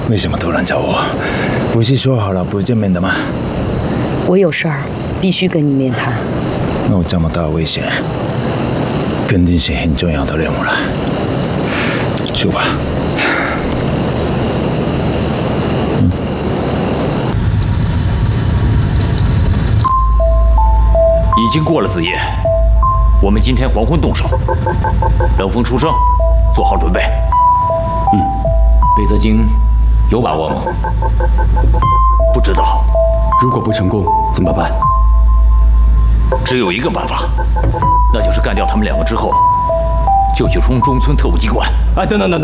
为什么突然找我？不是说好了不见面的吗？ 我有事儿，必须跟你面谈。 那有这么大的危险，肯定是很重要的任务了。去吧。 已经过了子夜，我们今天黄昏动手。冷风出生，做好准备。 北泽京有把握吗？ 不知道， 如果不成功怎么办？ 只有一个办法，那就是干掉他们两个之后，就去冲中村特务机关。 哎，等等。